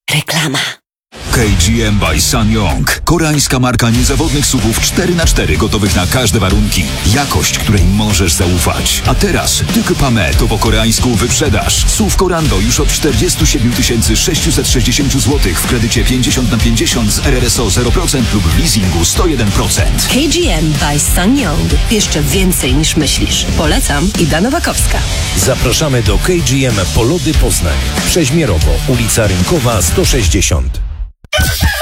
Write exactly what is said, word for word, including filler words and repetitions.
Reklama. K G M by SsangYong. Koreańska marka niezawodnych suwów cztery na cztery gotowych na każde warunki. Jakość, której możesz zaufać. A teraz Tykpame to po koreańsku wyprzedaż. Suw Korando już od czterdzieści siedem tysięcy sześćset sześćdziesiąt złotych w kredycie pięćdziesiąt na pięćdziesiąt z R R S O zero procent lub w leasingu sto jeden procent. K G M by SsangYong. Jeszcze więcej niż myślisz. Polecam. Ida Nowakowska. Zapraszamy do K G M Polody Poznań. Przeźmierowo, ulica Rynkowa sto sześćdziesiąt.